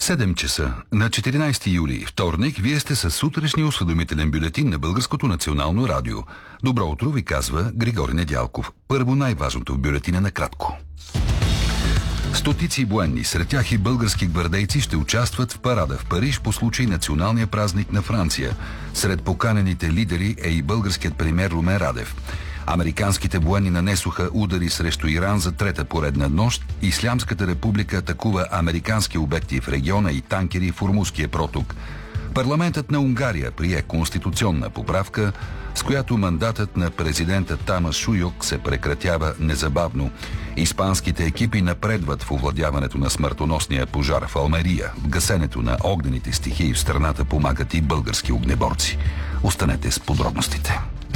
7 часа на 14 юли, вторник, вие сте със сутрешния осведомителен бюлетин на Българското национално радио. Добро утро ви казва Григорий Недялков. Първо най-важното в бюлетина накратко. Стотици военни, сред тях и български гвардейци, ще участват в парада в Париж по случай националния празник на Франция. Сред поканените лидери е и българският премиер Румен Радев. Американските военни нанесоха удари срещу Иран за трета поредна нощ. Ислямската република атакува американски обекти в региона и танкери в Ормузския проток. Парламентът на Унгария прие конституционна поправка, с която мандатът на президента Тамас Шуйок се прекратява незабавно. Испанските екипи напредват в овладяването на смъртоносния пожар в Алмерия. В гасенето на огнените стихии в страната помагат и български огнеборци. Останете с подробностите.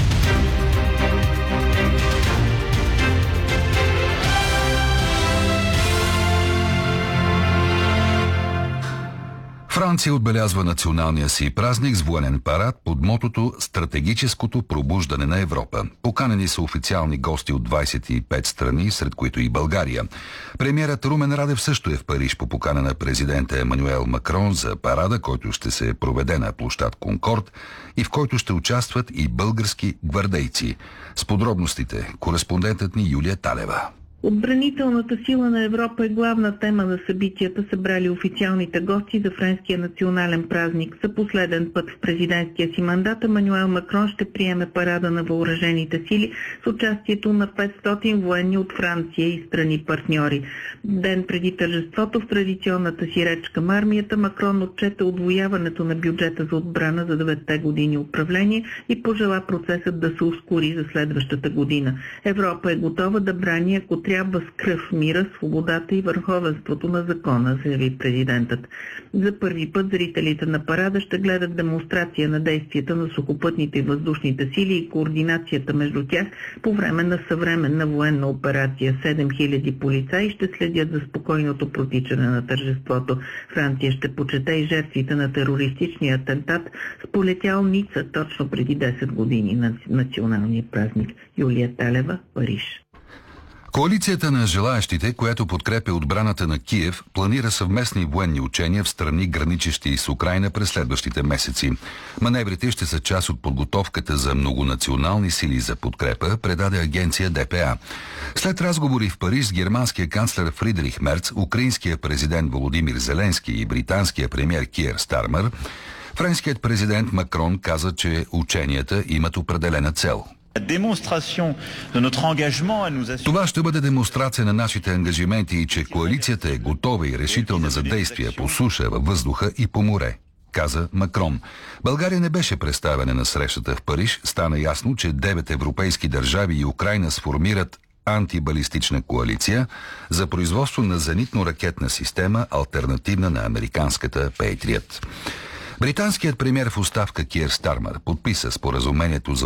Франция отбелязва националния си празник с военен парад под мотото «Стратегическото пробуждане на Европа». Поканени са официални гости от 25 страни, сред които и България. Премиерът Румен Радев също е в Париж по покана на президента Емануел Макрон за парада, който ще се проведе на площад Конкорд и в който ще участват и български гвардейци. С подробностите кореспондентът ни Юлия Талева. Отбранителната сила на Европа е главна тема на събитията, събрали официалните гости за френския национален празник. За последен път в президентския си мандат Емануел Макрон ще приеме парада на въоръжените сили с участието на 500 военни от Франция и страни партньори. Ден преди тържеството в традиционната си реч към армията Макрон отчете удвояването на бюджета за отбрана за 9-те години управление и пожела процесът да се ускори за следващата година. Европа е готова да брани, ако трябва, с кръв мира, свободата и върховенството на закона, заяви президентът. За първи път зрителите на парада ще гледат демонстрация на действията на сухопътните и въздушните сили и координацията между тях по време на съвременна военна операция. 7000 полицаи ще следят за спокойното протичане на тържеството. Франция ще почете и жертвите на терористичния атентат с полетял Ница точно преди 10 години на националния празник. Юлия Талева, Париж. Коалицията на желаящите, която подкрепя отбраната на Киев, планира съвместни военни учения в страни, граничещи с Украйна през следващите месеци. Маневрите ще са част от подготовката за многонационални сили за подкрепа, предаде агенция ДПА. След разговори в Париж с германския канцлер Фридрих Мерц, украинския президент Володимир Зеленски и британския премиер Киер Стармер, френският президент Макрон каза, че ученията имат определена цел. Това ще бъде демонстрация на нашите ангажименти и че коалицията е готова и решителна за действия по суша, във въздуха и по море, каза Макрон. България не беше представена на срещата в Париж. Стана ясно, че 9 европейски държави и Украйна сформират антибалистична коалиция за производство на зенитно-ракетна система, алтернативна на американската Patriot. Британският премиер в оставка Киер Стармер подписа споразумението за